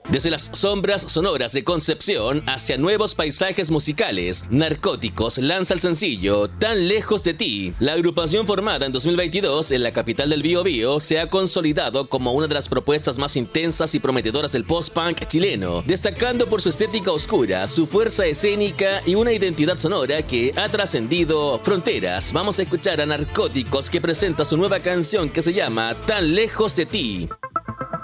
Desde las sombras sonoras de Concepción hacia nuevos paisajes musicales, Narcóticos lanza el sencillo Tan lejos de ti. La agrupación formada en 2022 en la capital del Biobío se ha consolidado como una de las propuestas más intensas y prometedoras del post-punk chileno, destacando por su estética oscura, su fuerza escénica y una identidad sonora que ha trascendido fronteras. Vamos a escuchar a Narcóticos, que presenta su nueva canción que se llama Tan lejos de ti.